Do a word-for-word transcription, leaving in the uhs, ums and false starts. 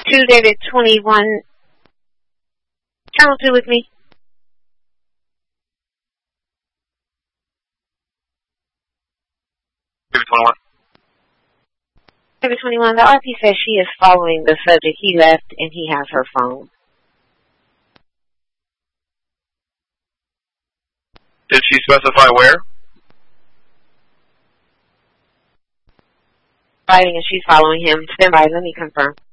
two, David twenty-one. Channel two with me. David twenty-one. David twenty-one, the R P says she is following the subject. He left and he has her phone. Did she specify where? Driving and she's following him. Stand by, let me confirm.